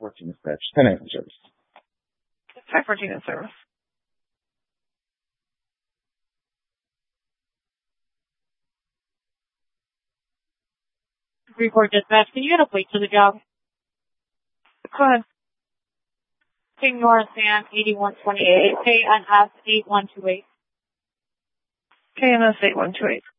514 dispatch. 10-8 in service. 514 in service. Report dispatch. Can you get a plate to the job? Go ahead. King North San 8128 KNS 8128. KNS 8128.